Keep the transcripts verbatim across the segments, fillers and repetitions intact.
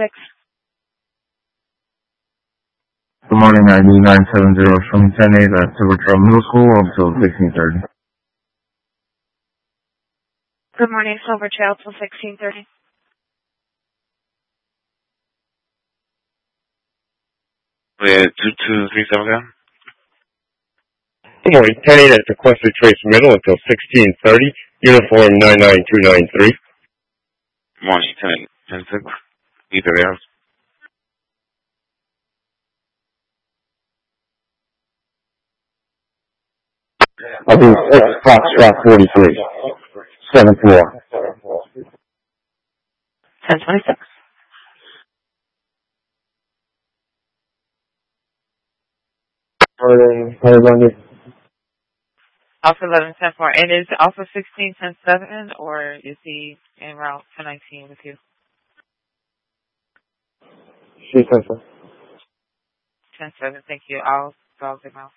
six. Good morning, I D nine seven zero from ten eight at Silver Trail Middle School until sixteen thirty. Good morning, Silver Trail till sixteen thirty. Yeah, two two three seven. Good morning, ten eight at Sequester Trace Middle until sixteen thirty. Uniform nine nine two nine three. Morning, ten eight, ten six. Either else. I'll do X Foxtrot forty-three. seven four. ten twenty-six. Morning, Honey Alpha eleven ten four. And is Alpha sixteen ten seven, or is he en route to nineteen with you? She's ten seven. ten seven, thank you. I'll dog them out.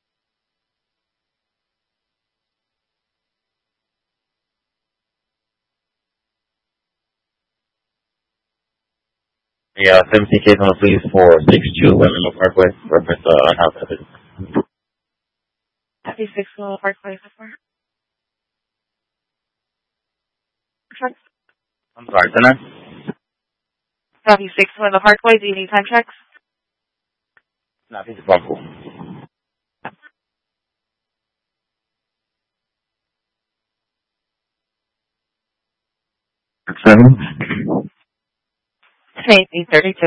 Yeah, seventeen K on the police for six two Windmill Parkway, reference uh, house of it. Happy six Windmill Parkway, before. I'm sorry, didn't I? Happy six Windmill Parkway, do you need time checks? No, I think it's Buckle. Seven. eighteen thirty-two.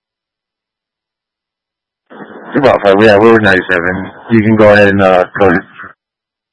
About five. Yeah, we're ninety-seven. You can go ahead and uh, close it.